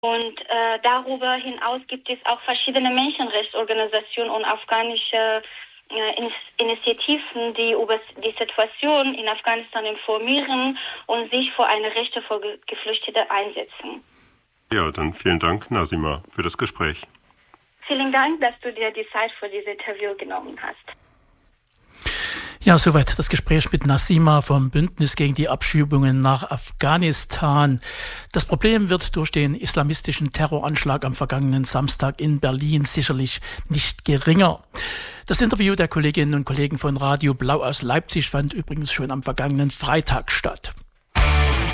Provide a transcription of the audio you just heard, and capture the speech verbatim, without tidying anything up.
Und äh, darüber hinaus gibt es auch verschiedene Menschenrechtsorganisationen und afghanische äh, Initiativen, die über die Situation in Afghanistan informieren und sich für eine Rechte für Geflüchtete einsetzen. Ja, dann vielen Dank, Nasima, für das Gespräch. Vielen Dank, dass du dir die Zeit für dieses Interview genommen hast. Ja, soweit das Gespräch mit Nasima vom Bündnis gegen die Abschiebungen nach Afghanistan. Das Problem wird durch den islamistischen Terroranschlag am vergangenen Samstag in Berlin sicherlich nicht geringer. Das Interview der Kolleginnen und Kollegen von Radio Blau aus Leipzig fand übrigens schon am vergangenen Freitag statt.